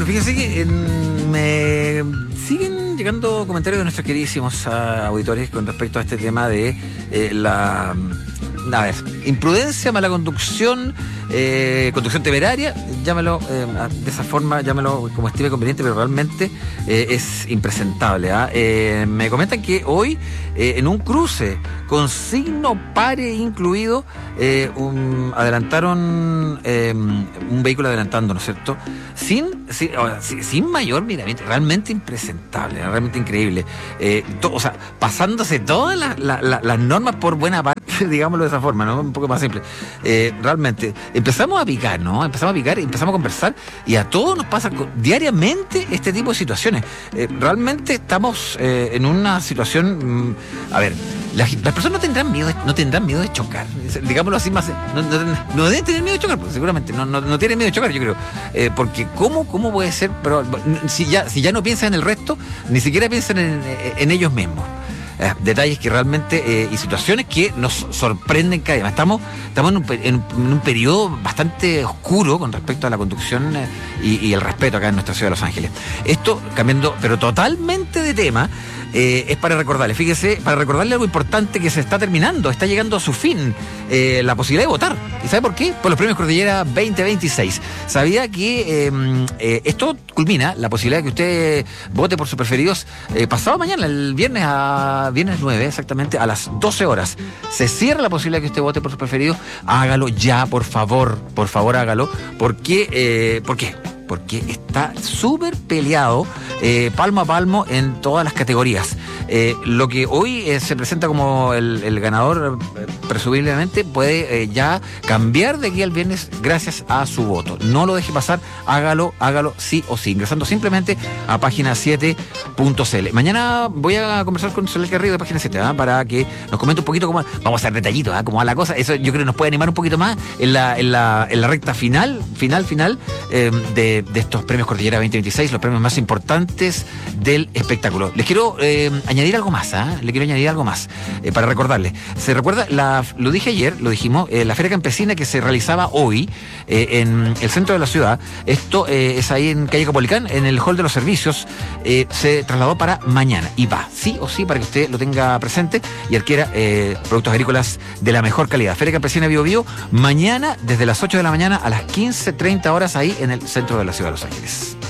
Bueno, fíjense que me siguen llegando comentarios de nuestros queridísimos auditores con respecto a este tema de imprudencia, mala conducción, conducción temeraria, llámalo de esa forma, llámalo como estime conveniente, pero realmente es impresentable. Me comentan que hoy en un cruce con signo pare incluido, adelantaron un vehículo adelantando, ¿no es cierto? Sin mayor miramiento, realmente impresentable, realmente increíble. Pasándose todas las normas por buena parte, digámoslo de esa forma, ¿no? Un poco más simple. Realmente, empezamos a picar, ¿no? Empezamos a conversar y a todos nos pasa diariamente este tipo de situaciones. Realmente estamos en una situación, las personas no tendrán miedo de chocar, digámoslo así más, no deben tener miedo de chocar, porque seguramente no tienen miedo de chocar, yo creo, porque ¿cómo puede ser? Pero si ya no piensan en el resto, ni siquiera piensan en ellos mismos. Detalles que realmente y situaciones que nos sorprenden cada día. Estamos en un periodo bastante oscuro con respecto a la conducción y el respeto acá en nuestra ciudad de Los Ángeles. Esto cambiando, pero totalmente de tema. Es para recordarle, fíjese, para recordarle algo importante que se está terminando, está llegando a su fin, la posibilidad de votar. ¿Y sabe por qué? Por los premios Cordillera 2026. ¿Sabía que esto culmina la posibilidad de que usted vote por sus preferidos pasado mañana, el viernes 9, exactamente, a las 12 horas? Se cierra la posibilidad de que usted vote por sus preferidos. Hágalo ya, por favor hágalo. ¿Por qué? Porque está súper peleado, palmo a palmo en todas las categorías. Lo que hoy se presenta como el ganador, presumiblemente, puede ya cambiar de aquí al viernes gracias a su voto. No lo deje pasar, hágalo sí o sí, ingresando simplemente a página 7.cl. Mañana voy a conversar con Soledad Garrido de página 7, para que nos comente un poquito cómo, vamos a hacer detallitos, cómo va la cosa. Eso yo creo que nos puede animar un poquito más en la recta final de estos premios Cordillera 2026, los premios más importantes del espectáculo. Les quiero añadir algo más, para recordarles. Se recuerda, lo dije ayer, lo dijimos, la Feria Campesina que se realizaba hoy en el centro de la ciudad. Esto es ahí en calle Capolicán, en el hall de los servicios. Se trasladó para mañana y va, sí o sí, para que usted lo tenga presente y adquiera productos agrícolas de la mejor calidad. Feria Campesina Bio Bio, mañana desde las 8 de la mañana a las 15:30 horas ahí en el centro de la ciudad de Los Ángeles.